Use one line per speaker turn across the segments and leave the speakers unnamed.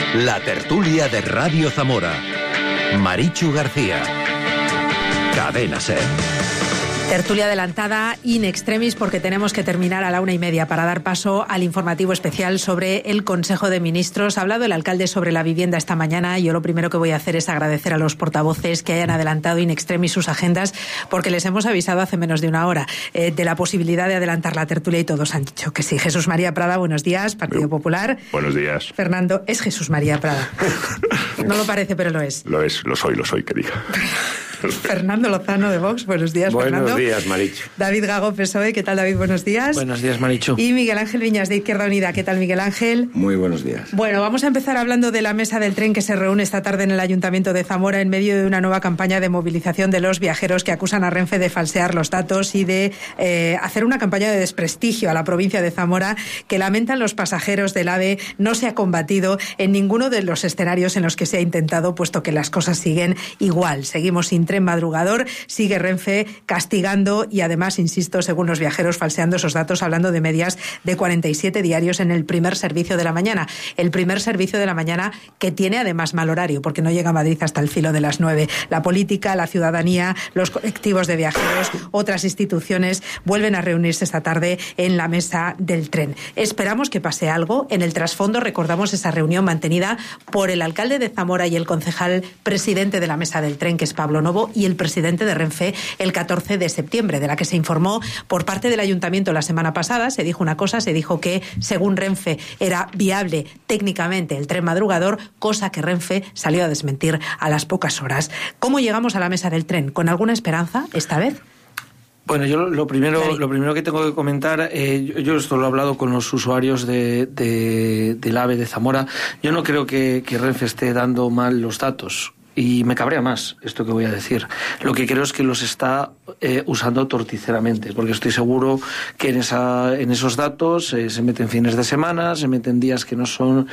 La tertulia de Radio Zamora. Marichu García. Cadena SER.
Tertulia adelantada in extremis porque tenemos que terminar a la 1:30 para dar paso al informativo especial sobre el Consejo de Ministros. Ha hablado el alcalde sobre la vivienda esta mañana y yo lo primero que voy a hacer es agradecer a los portavoces que hayan adelantado in extremis sus agendas, porque les hemos avisado hace menos de una hora de la posibilidad de adelantar la tertulia y todos han dicho que sí. Jesús María Prada, buenos días, Partido Popular.
Buenos días.
Fernando, es Jesús María Prada. No lo parece, pero lo es.
Lo soy, que diga.
Fernando Lozano de Vox, buenos días, Fernando.
Buenos días, Marichu.
David Gago, PSOE, ¿qué tal, David? Buenos días.
Buenos días, Marichu.
Y Miguel Ángel Viñas, de Izquierda Unida, ¿qué tal, Miguel Ángel?
Muy buenos días.
Bueno, vamos a empezar hablando de la mesa del tren que se reúne esta tarde en el Ayuntamiento de Zamora en medio de una nueva campaña de movilización de los viajeros que acusan a Renfe de falsear los datos y de hacer una campaña de desprestigio a la provincia de Zamora, que lamentan los pasajeros del AVE no se ha combatido en ninguno de los escenarios en los que se ha intentado, puesto que las cosas siguen igual. Seguimos sin tren madrugador, sigue Renfe castigando y además, insisto, según los viajeros, falseando esos datos, hablando de medias de 47 diarios en el primer servicio de la mañana. El primer servicio de la mañana que tiene además mal horario, porque no llega a Madrid hasta el filo de las 9. La política, la ciudadanía, los colectivos de viajeros, otras instituciones vuelven a reunirse esta tarde en la mesa del tren. Esperamos que pase algo. En el trasfondo recordamos esa reunión mantenida por el alcalde de Zamora y el concejal presidente de la mesa del tren, que es Pablo Novo, y el presidente de Renfe el 14 de septiembre, de la que se informó por parte del Ayuntamiento la semana pasada. Se dijo una cosa, se dijo que según Renfe era viable técnicamente el tren madrugador, cosa que Renfe salió a desmentir a las pocas horas. ¿Cómo llegamos a la mesa del tren? ¿Con alguna esperanza esta vez?
Bueno, yo lo primero que tengo que comentar, yo esto lo he hablado con los usuarios del AVE de Zamora. Yo no creo que Renfe esté dando mal los datos. Y me cabrea más esto que voy a decir. Lo que creo es que los está usando torticeramente, porque estoy seguro que en esos datos se meten fines de semana, se meten días que no son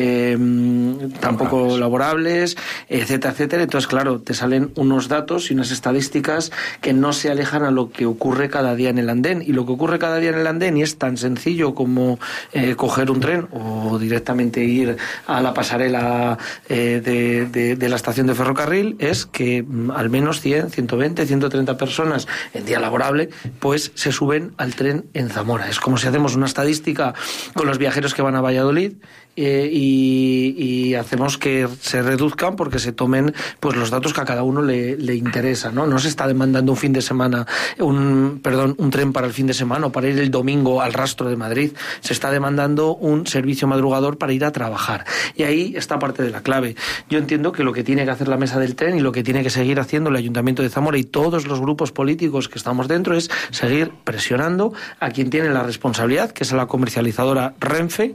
tampoco laborables, etcétera, etcétera. Entonces, claro, te salen unos datos y unas estadísticas que no se alejan a lo que ocurre cada día en el andén. Y lo que ocurre cada día en el andén, y es tan sencillo como coger un tren o directamente ir a la pasarela de la estación de ferrocarril, es que al menos 100, 120, 130 personas en día laborable pues se suben al tren en Zamora. Es como si hacemos una estadística con los viajeros que van a Valladolid y hacemos que se reduzcan porque se tomen pues los datos que a cada uno le interesa, ¿no? No se está demandando un fin de semana, un tren para el fin de semana o para ir el domingo al rastro de Madrid. Se está demandando un servicio madrugador para ir a trabajar. Y ahí está parte de la clave. Yo entiendo que lo que tiene que hacer la mesa del tren y lo que tiene que seguir haciendo el Ayuntamiento de Zamora y todos los grupos políticos que estamos dentro es seguir presionando a quien tiene la responsabilidad, que es a la comercializadora Renfe,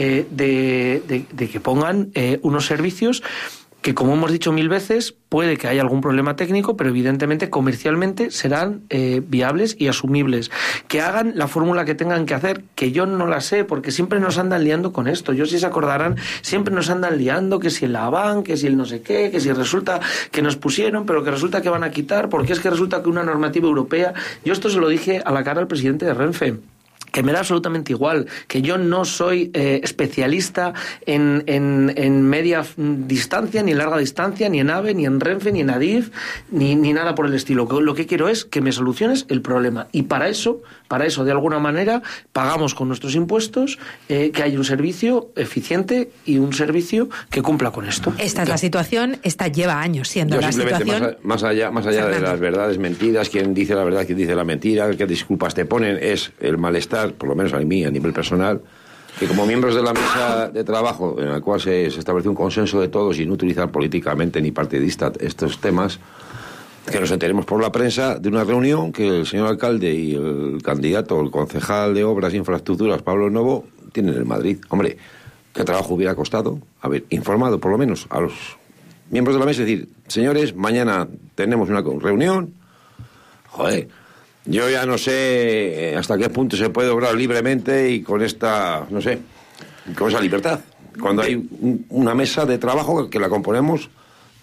de que pongan unos servicios que, como hemos dicho 1000 veces, puede que haya algún problema técnico, pero evidentemente comercialmente serán viables y asumibles. Que hagan la fórmula que tengan que hacer, que yo no la sé, porque siempre nos andan liando con esto. Yo, si se acordarán, siempre nos andan liando, que si el Avan, que si el no sé qué, que si resulta que nos pusieron, pero que resulta que van a quitar, porque es que resulta que una normativa europea... Yo esto se lo dije a la cara al presidente de Renfe, que me da absolutamente igual, que yo no soy especialista en media distancia, ni larga distancia, ni en AVE, ni en Renfe, ni en Adif, ni nada por el estilo. Lo que quiero es que me soluciones el problema. Y para eso, de alguna manera, pagamos con nuestros impuestos que haya un servicio eficiente y un servicio que cumpla con esto.
Esta es la situación, esta lleva años siendo
yo
la situación.
Más allá de las verdades, mentiras, quién dice la verdad, quién dice la mentira, qué disculpas te ponen, es el malestar, por lo menos a mí, a nivel personal, que como miembros de la mesa de trabajo, en la cual se estableció un consenso de todos y no utilizar políticamente ni partidista estos temas, que nos enteremos por la prensa de una reunión que el señor alcalde y el candidato, el concejal de Obras e Infraestructuras, Pablo Novo, tienen en Madrid. Hombre, ¿qué trabajo hubiera costado haber informado por lo menos a los miembros de la mesa? Es decir, señores, mañana tenemos una reunión. Joder, yo ya no sé hasta qué punto se puede obrar libremente y con esta, no sé, con esa libertad. Cuando hay una mesa de trabajo que la componemos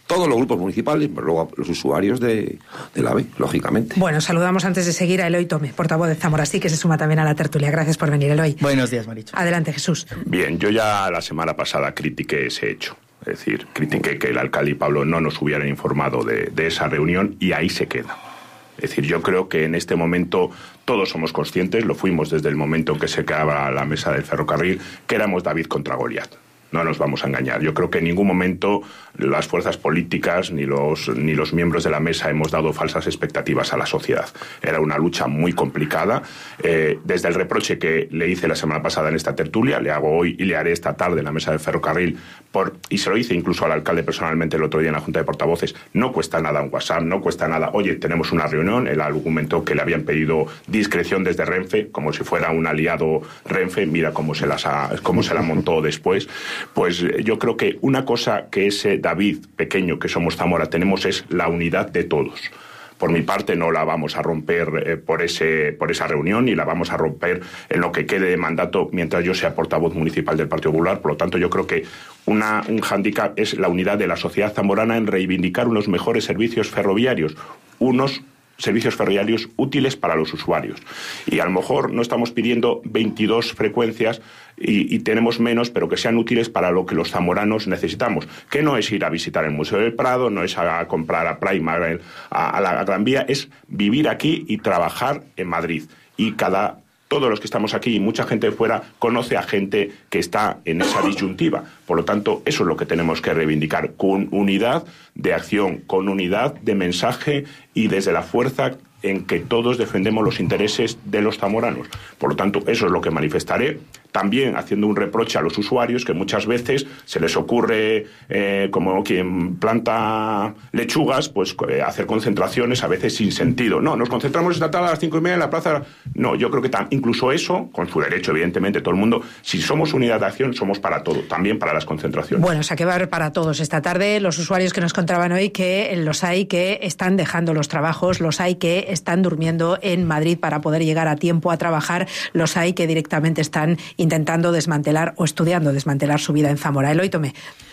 todos los grupos municipales, pero luego los usuarios del AVE, lógicamente.
Bueno, saludamos antes de seguir a Eloy Tome, portavoz de Zamora Sí, que se suma también a la tertulia. Gracias por venir, Eloy.
Buenos días, Marichu.
Adelante, Jesús.
Bien, yo ya la semana pasada critiqué ese hecho. Es decir, critiqué que el alcalde y Pablo no nos hubieran informado de esa reunión y ahí se queda. Es decir, yo creo que en este momento todos somos conscientes, lo fuimos desde el momento en que se creaba la mesa del ferrocarril, que éramos David contra Goliat. No nos vamos a engañar. Yo creo que en ningún momento las fuerzas políticas ni los miembros de la mesa hemos dado falsas expectativas a la sociedad. Era una lucha muy complicada. Desde el reproche que le hice la semana pasada en esta tertulia, le hago hoy y le haré esta tarde en la mesa del ferrocarril, y se lo hice incluso al alcalde personalmente el otro día en la Junta de Portavoces, no cuesta nada un WhatsApp, no cuesta nada. Oye, tenemos una reunión, él argumentó que le habían pedido discreción desde Renfe, como si fuera un aliado Renfe, mira cómo se la montó después. Pues yo creo que una cosa que ese David pequeño que somos Zamora tenemos es la unidad de todos. Por mi parte no la vamos a romper por esa reunión, ni la vamos a romper en lo que quede de mandato mientras yo sea portavoz municipal del Partido Popular. Por lo tanto, yo creo que un hándicap es la unidad de la sociedad zamorana en reivindicar unos mejores servicios ferroviarios, unos servicios ferroviarios útiles para los usuarios. Y a lo mejor no estamos pidiendo 22 frecuencias y tenemos menos, pero que sean útiles para lo que los zamoranos necesitamos, que no es ir a visitar el Museo del Prado, no es a comprar a Primark, a la Gran Vía, es vivir aquí y trabajar en Madrid. Y todos los que estamos aquí y mucha gente de fuera conoce a gente que está en esa disyuntiva. Por lo tanto, eso es lo que tenemos que reivindicar, con unidad de acción, con unidad de mensaje y desde la fuerza en que todos defendemos los intereses de los zamoranos. Por lo tanto, eso es lo que manifestaré. También haciendo un reproche a los usuarios, que muchas veces se les ocurre, como quien planta lechugas, pues hacer concentraciones a veces sin sentido. No, nos concentramos esta tarde a las 5:30 en la plaza. No, yo creo que incluso eso, con su derecho, evidentemente, todo el mundo, si somos unidad de acción, somos para todo, también para las concentraciones.
Bueno, o sea que va a haber para todos esta tarde. Los usuarios que nos contaban hoy que los hay que están dejando los trabajos, los hay que están durmiendo en Madrid para poder llegar a tiempo a trabajar, los hay que directamente están intentando desmantelar o estudiando desmantelar su vida en Zamora. Eloy Tome.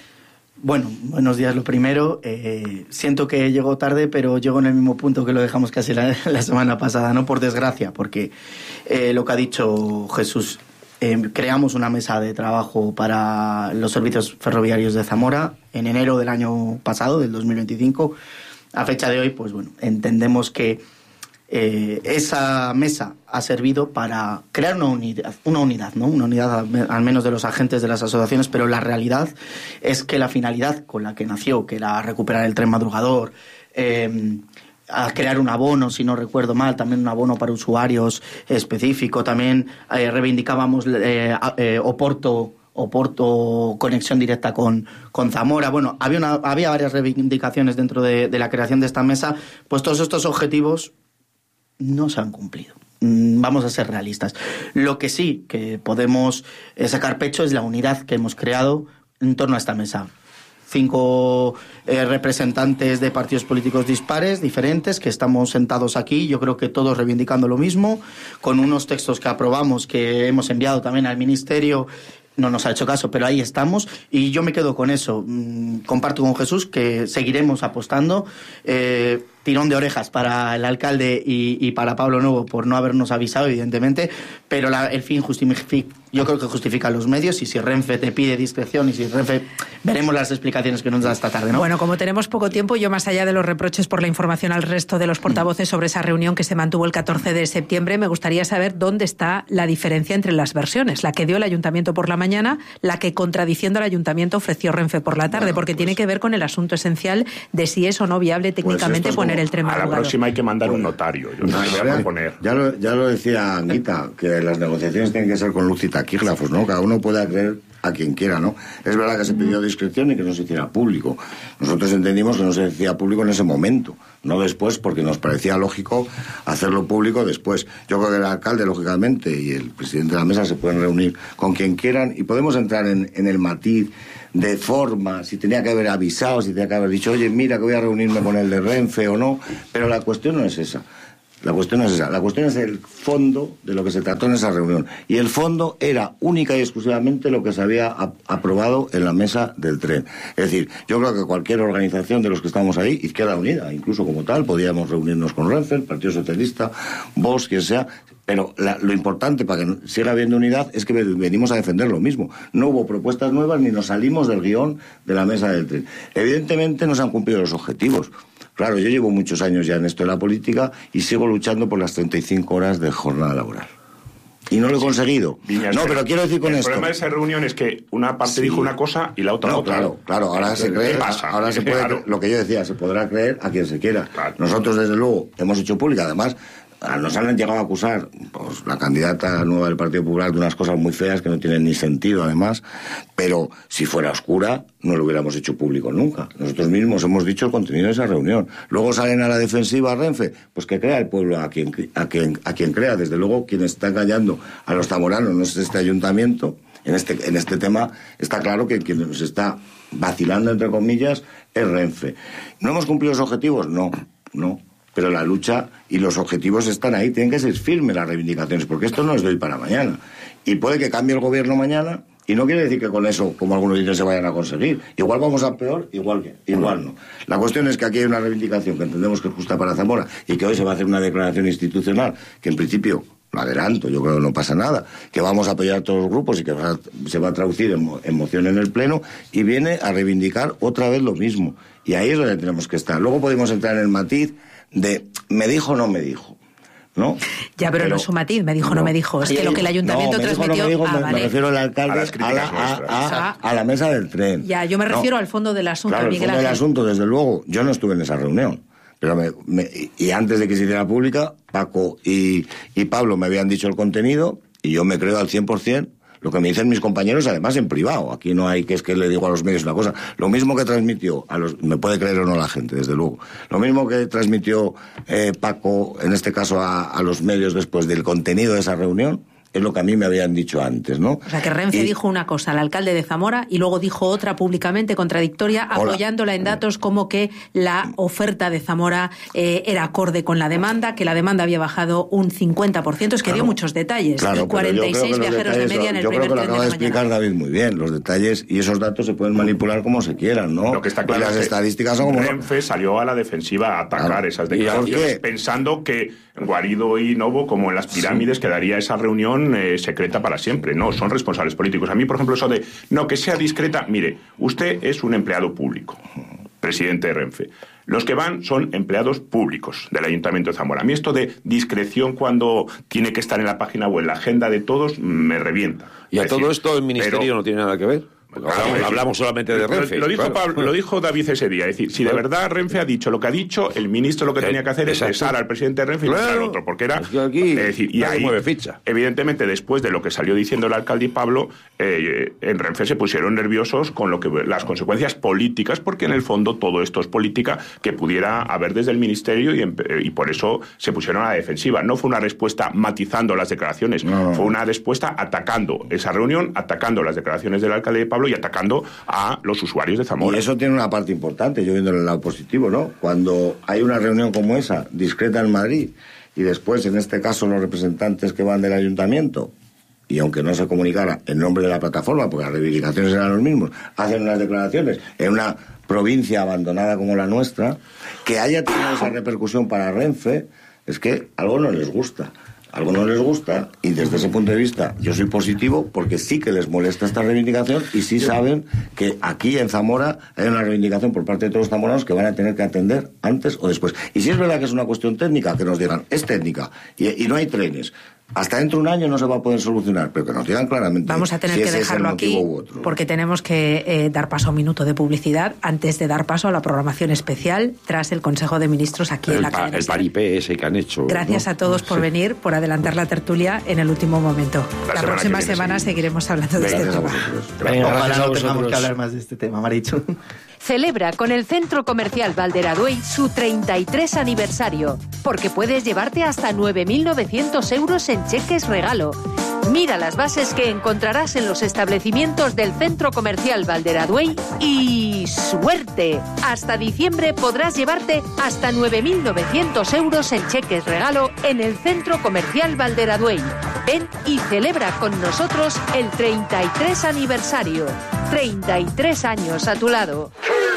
Bueno, buenos días. Lo primero, siento que llego tarde, pero llego en el mismo punto que lo dejamos casi la semana pasada, ¿no? Por desgracia, porque lo que ha dicho Jesús, creamos una mesa de trabajo para los servicios ferroviarios de Zamora en enero del año pasado, del 2025. A fecha de hoy, pues bueno, entendemos que esa mesa ha servido para crear una unidad, ¿no? Una unidad al menos de los agentes de las asociaciones, pero la realidad es que la finalidad con la que nació, que era recuperar el tren madrugador, a crear un abono, si no recuerdo mal, también un abono para usuarios específico, también reivindicábamos Oporto, conexión directa con Zamora. Bueno, había varias reivindicaciones dentro de la creación de esta mesa, pues todos estos objetivos no se han cumplido. Vamos a ser realistas. Lo que sí que podemos sacar pecho es la unidad que hemos creado en torno a esta mesa. 5 representantes de partidos políticos dispares, diferentes, que estamos sentados aquí, yo creo que todos reivindicando lo mismo, con unos textos que aprobamos, que hemos enviado también al Ministerio. No nos ha hecho caso, pero ahí estamos y yo me quedo con eso. Comparto con Jesús que seguiremos apostando. Tirón de orejas para el alcalde y para Pablo Nuevo por no habernos avisado, evidentemente, pero el fin yo creo que justifica los medios, y si Renfe te pide discreción y si Renfe... Veremos las explicaciones que nos da esta tarde, ¿no?
Bueno, como tenemos poco tiempo, yo más allá de los reproches por la información al resto de los portavoces sobre esa reunión que se mantuvo el 14 de septiembre, me gustaría saber dónde está la diferencia entre las versiones, la que dio el Ayuntamiento por la mañana, la que contradiciendo al Ayuntamiento ofreció Renfe por la tarde, porque tiene que ver con el asunto esencial de si es o no viable técnicamente poner el tren madrugador.
A la próxima hay que mandar un notario. Yo no voy a proponer.
Ya lo decía Anguita, que las negociaciones tienen que ser con luz y taquígrafos, ¿no? Cada uno puede creer a quien quiera, ¿no? Es verdad que se pidió discreción y que no se hiciera público. Nosotros entendimos que no se hacía público en ese momento, no después, porque nos parecía lógico hacerlo público después. Yo creo que el alcalde, lógicamente, y el presidente de la mesa se pueden reunir con quien quieran y podemos entrar en el matiz de forma, si tenía que haber avisado, si tenía que haber dicho, oye, mira que voy a reunirme con el de Renfe o no, pero la cuestión no es esa. La cuestión es esa. La cuestión es el fondo de lo que se trató en esa reunión. Y el fondo era única y exclusivamente lo que se había aprobado en la mesa del tren. Es decir, yo creo que cualquier organización de los que estamos ahí, Izquierda Unida, incluso como tal, podíamos reunirnos con Renfe, el Partido Socialista, Vox, quien sea. Pero lo importante para que siga habiendo unidad es que venimos a defender lo mismo. No hubo propuestas nuevas ni nos salimos del guión de la mesa del tren. Evidentemente no se han cumplido los objetivos. Claro, yo llevo muchos años ya en esto de la política y sigo luchando por las 35 horas de jornada laboral. Y no lo he conseguido.
Viñas,
no, pero quiero decir con esto...
El problema de esa reunión es que una parte dijo una cosa y la otra otra.
Claro, ahora se cree... Ahora se puede... Claro. Lo que yo decía, se podrá creer a quien se quiera. Claro. Nosotros, desde luego, hemos hecho pública, además... Nos han llegado a acusar, pues, la candidata nueva del Partido Popular de unas cosas muy feas que no tienen ni sentido, además, pero si fuera oscura no lo hubiéramos hecho público nunca. Nosotros mismos hemos dicho el contenido de esa reunión. Luego salen a la defensiva a Renfe, pues que crea el pueblo a quien crea. Desde luego, quien está engañando a los zamoranos no es este ayuntamiento. En este tema está claro que quien nos está vacilando, entre comillas, es Renfe. ¿No hemos cumplido los objetivos? No. Pero la lucha y los objetivos están ahí, tienen que ser firmes las reivindicaciones, porque esto no es de hoy para mañana. Y puede que cambie el gobierno mañana, y no quiere decir que con eso, como algunos dicen, se vayan a conseguir. Igual vamos a peor, igual no. La cuestión es que aquí hay una reivindicación que entendemos que es justa para Zamora, y que hoy se va a hacer una declaración institucional, que en principio, lo adelanto, yo creo que no pasa nada, que vamos a apoyar a todos los grupos y que se va a traducir en moción en el Pleno, y viene a reivindicar otra vez lo mismo. Y ahí es donde tenemos que estar. Luego podemos entrar en el matiz de me dijo o no me dijo, ¿no?
Ya, pero no es un matiz, me dijo no me dijo. Es que lo que el ayuntamiento transmitió...
Me refiero al alcalde a la mesa del tren.
Ya, yo me refiero al fondo del asunto,
claro,
Miguel
Ángel. El fondo del asunto, desde luego, yo no estuve en esa reunión. Pero y antes de que se hiciera pública, Paco y Pablo me habían dicho el contenido y yo me creo al 100% lo que me dicen mis compañeros, además en privado. Aquí no hay que es que le digo a los medios una cosa. Lo mismo que transmitió me puede creer o no la gente, desde luego. Lo mismo que transmitió Paco, en este caso a los medios después del contenido de esa reunión, es lo que a mí me habían dicho antes, ¿no?
O sea, que Renfe dijo una cosa al alcalde de Zamora y luego dijo otra públicamente contradictoria, apoyándola en datos como que la oferta de Zamora era acorde con la demanda, que la demanda había bajado un 50%, es que dio muchos detalles.
Claro,
y 46 viajeros de media en el primer tren de la mañana. Yo creo que lo acaba de explicar
David muy bien. Los detalles y esos datos se pueden manipular como se quieran, ¿no?
Lo que está claro
y las estadísticas son como...
Renfe salió a la defensiva a atacar esas declaraciones, pensando que Guarido y Novo, como en las pirámides, quedaría esa reunión secreta para siempre. No, son responsables políticos. A mí, por ejemplo, eso de, no, que sea discreta. Mire, usted es un empleado público, presidente de Renfe. Los que van son empleados públicos del Ayuntamiento de Zamora. A mí esto de discreción cuando tiene que estar en la página o en la agenda de todos me revienta.
Y a todo esto el Ministerio no tiene nada que ver. Hablamos solamente de Renfe.
Lo dijo Pablo, lo dijo David ese día. Es decir, si de verdad Renfe ha dicho lo que ha dicho, el ministro lo que tenía que hacer es cesar al presidente de Renfe y cesar al otro, porque era...
es
decir, y ahí mueve ficha. Evidentemente, después de lo que salió diciendo el alcalde y Pablo, en Renfe se pusieron nerviosos con las consecuencias políticas, porque en el fondo todo esto es política que pudiera haber desde el ministerio y por eso se pusieron a la defensiva. No fue una respuesta matizando las declaraciones, fue una respuesta atacando esa reunión, atacando las declaraciones del alcalde y Pablo y atacando a los usuarios de Zamora.
Y eso tiene una parte importante, yo viendo el lado positivo, ¿no? Cuando hay una reunión como esa, discreta en Madrid, y después, en este caso, los representantes que van del ayuntamiento, y aunque no se comunicara en nombre de la plataforma, porque las reivindicaciones eran los mismos, hacen unas declaraciones en una provincia abandonada como la nuestra, que haya tenido esa repercusión para Renfe, es que algo no les gusta. Algo no les gusta, y desde ese punto de vista yo soy positivo porque sí que les molesta esta reivindicación y sí saben que aquí en Zamora hay una reivindicación por parte de todos los zamoranos que van a tener que atender antes o después. Y si es verdad que es una cuestión técnica, que nos digan, es técnica y no hay trenes. Hasta dentro de un año no se va a poder solucionar, pero que nos digan claramente.
Vamos a tener que dejarlo aquí porque tenemos que dar paso a un minuto de publicidad antes de dar paso a la programación especial tras el Consejo de Ministros aquí en la cadena.
El paripé ese que han hecho.
Gracias a todos por venir, por adelantar la tertulia en el último momento. La próxima semana seguiremos hablando de este tema.
Ojalá no tengamos que hablar más de este tema, Marichu.
Celebra con el Centro Comercial Valderaduey su 33 aniversario, porque puedes llevarte hasta 9.900 euros en cheques regalo. Mira las bases que encontrarás en los establecimientos del Centro Comercial Valderaduey y ¡suerte! Hasta diciembre podrás llevarte hasta 9.900 euros en cheques regalo en el Centro Comercial Valderaduey. Ven y celebra con nosotros el 33 aniversario. 33 años a tu lado.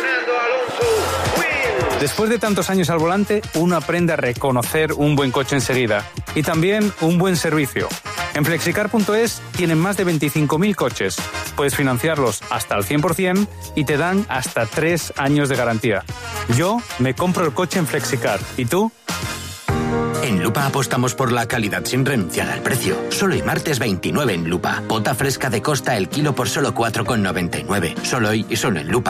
Después de tantos años al volante, uno aprende a reconocer un buen coche enseguida y también un buen servicio. En Flexicar.es tienen más de 25.000 coches. Puedes financiarlos hasta el 100% y te dan hasta 3 años de garantía. Yo me compro el coche en Flexicar. ¿Y tú?
En Lupa apostamos por la calidad sin renunciar al precio. Solo hoy martes 29 en Lupa. Pota fresca de Costa el kilo por solo 4,99. Solo hoy y solo en Lupa.